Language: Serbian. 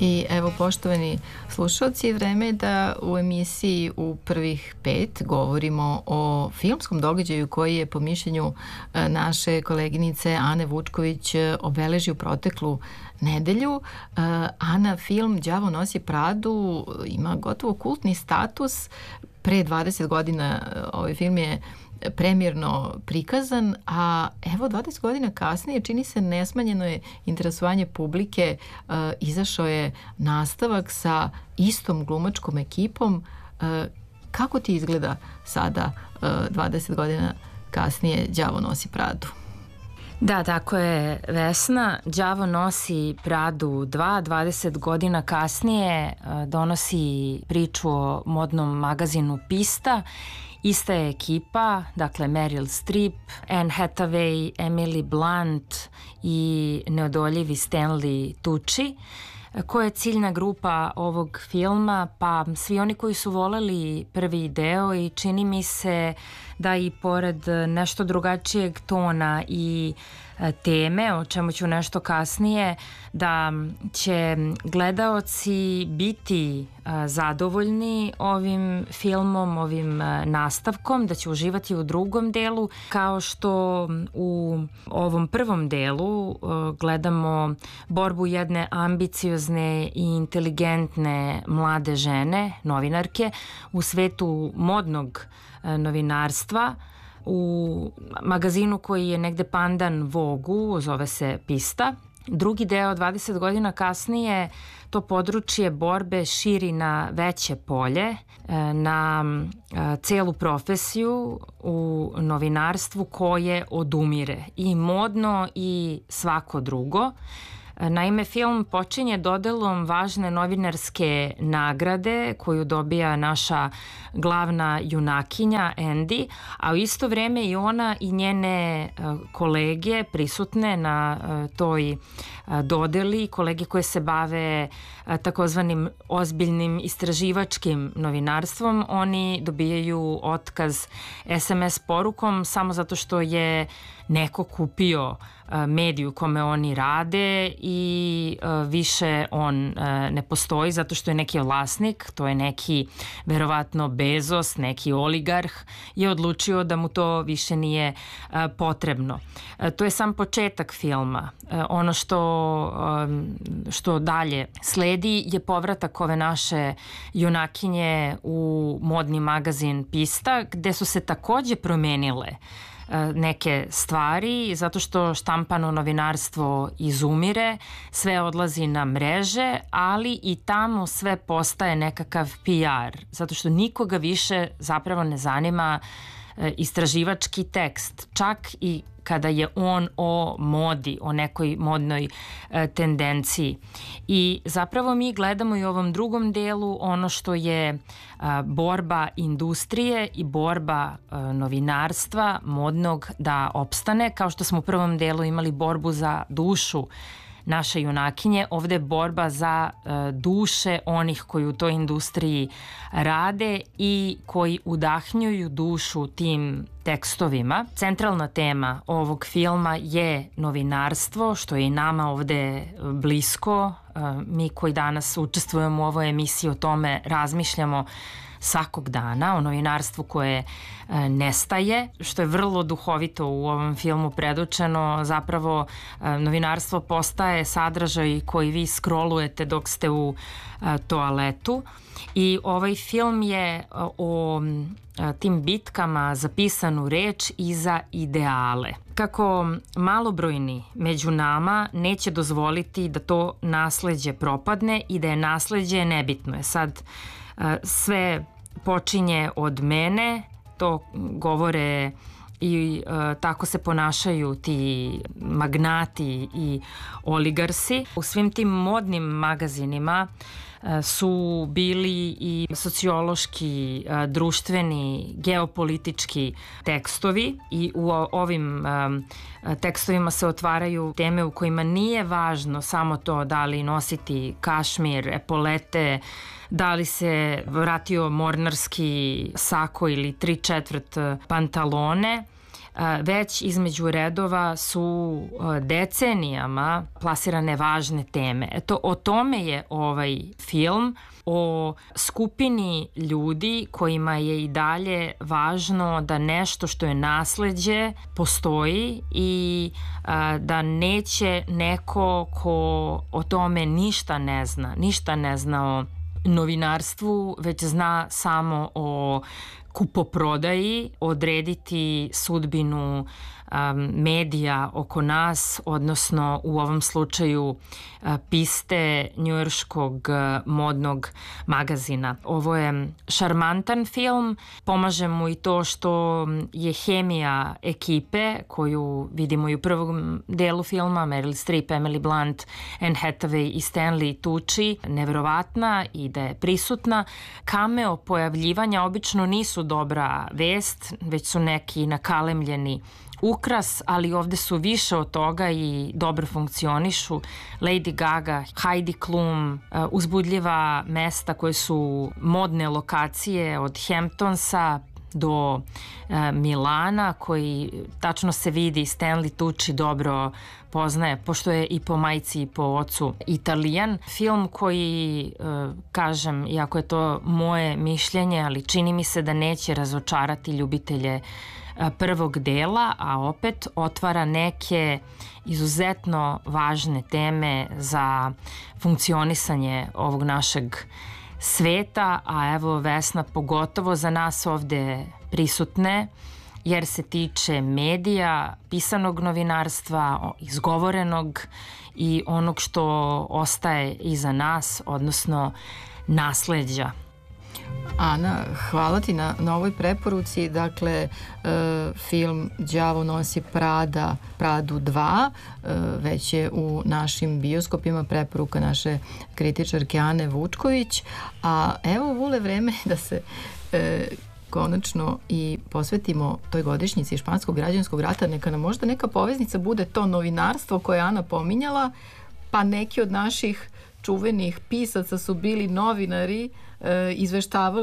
I evo, poštovani slušalci, vreme je da u emisiji u prvih 5 govorimo o filmskom događaju koji je po mišljenju naše koleginice Ane Vučković obeležio proteklu nedelju. Ana, film Đavo nosi Pradu ima gotovo kultni status. Pre 20 godina ovaj film je premijerno prikazan, a evo 20 godina kasnije čini se nesmanjeno je interesovanje publike, izašao je nastavak sa istom glumačkom ekipom. Kako ti izgleda sada 20 godina kasnije Đavo nosi Pradu? Da, tako je, Vesna. Đavo nosi Pradu 2, 20 godina kasnije donosi priču o modnom magazinu Pista. Ista je ekipa, dakle Meryl Streep, Anne Hathaway, Emily Blunt i neodoljivi Stanley Tucci. Koja je ciljna grupa ovog filma? Pa svi oni koji su voleli prvi deo i čini mi se da i pored nešto drugačijeg tona i teme, o čemu ću nešto kasnije, da će gledaoci biti zadovoljni ovim filmom, ovim nastavkom, da će uživati u drugom delu, kao što u ovom prvom delu gledamo borbu jedne ambiciozne i inteligentne mlade žene, novinarke, u svetu modnog novinarstva, u magazinu koji je negde pandan Vogu, zove se Pista. Drugi deo, 20 godina kasnije, to područje borbe širi na veće polje, na celu profesiju u novinarstvu koje odumire, i modno i svako drugo. Naime, film počinje dodelom važne novinarske nagrade koju dobija naša glavna junakinja Andy, a u isto vreme i ona i njene kolege prisutne na toj dodeli, kolege koje se bave takozvanim ozbiljnim istraživačkim novinarstvom, oni dobijaju otkaz SMS porukom samo zato što je neko kupio mediju kome oni rade i više on ne postoji zato što je neki vlasnik, to je neki verovatno Bezos, neki oligarh, je odlučio da mu to više nije potrebno. To je sam početak filma. Ono što dalje sledi je povratak ove naše junakinje u modni magazin Pista, gde su se takođe promenile neke stvari, zato što štampano novinarstvo izumire, sve odlazi na mreže, ali i tamo sve postaje nekakav PR, zato što nikoga više zapravo ne zanima istraživački tekst, čak i kada je on o modi, o nekoj modnoj tendenciji. I zapravo mi gledamo i u ovom drugom delu ono što je borba industrije i borba novinarstva modnog da opstane, kao što smo u prvom delu imali borbu za dušu naše junakinje, ovde je borba za duše onih koji u toj industriji rade i koji udahnjuju dušu tim tekstovima. Centralna tema ovog filma je novinarstvo, što je i nama ovde blisko. Mi koji danas učestvujemo u ovoj emisiji o tome razmišljamo svakog dana, o novinarstvu koje nestaje, što je vrlo duhovito u ovom filmu predočeno. Zapravo novinarstvo postaje sadržaj koji vi scrollujete dok ste u toaletu, i ovaj film je o tim bitkama za pisanu reč i za ideale. Kako malobrojni među nama neće dozvoliti da to nasleđe propadne i da je nasleđe nebitno je. Sad sve počinje od mene, to govore i tako se ponašaju ti magnati i oligarsi. U svim tim modnim magazinima su bili i sociološki, društveni, geopolitički tekstovi, i u ovim tekstovima se otvaraju teme u kojima nije važno samo to da li nositi kašmir, epolete, da li se vratio mornarski sako ili 3/4 pantalone. već između redova su decenijama plasirane važne teme. Eto, o tome je ovaj film, o skupini ljudi kojima je i dalje važno da nešto što je nasleđe postoji i da neće neko ko o tome ništa ne zna o novinarstvu, već zna samo o kupoprodaji, odrediti sudbinu medija oko nas, odnosno u ovom slučaju piste njujorškog modnog magazina. Ovo je šarmantan film, pomaže mu i to što je hemija ekipe koju vidimo i u prvom delu filma, Meryl Streep, Emily Blunt, Anne Hathaway i Stanley Tucci, neverovatna i da je prisutna. Cameo pojavljivanja obično nisu dobra vest, već su neki nakalemljeni ukras, ali ovde su više od toga i dobro funkcionišu. Lady Gaga, Heidi Klum, uzbudljiva mesta koje su modne lokacije od Hamptonsa do Milana, koji tačno se vidi Stanley Tucci dobro poznaje, pošto je i po majci i po ocu Italijan. Film koji, kažem, iako je to moje mišljenje, ali čini mi se da neće razočarati ljubitelje prvog dela, a opet otvara neke izuzetno važne teme za funkcionisanje ovog našeg sveta, a evo Vesna, pogotovo za nas ovde prisutne, jer se tiče medija, pisanog novinarstva, izgovorenog i onog što ostaje iza nas, odnosno nasleđa. Ana, hvala ti na ovoj preporuci. Dakle, film Đavo nosi Pradu 2 već je u našim bioskopima, preporuka naše kritičarke Ane Vučković. A evo, Vule, vreme da se konačno i posvetimo toj godišnjici Španskog građanskog rata. Neka nam možda neka poveznica bude to novinarstvo koje je Ana pominjala, pa neki od naših čuvenih pisaca su bili novinari, izveštavali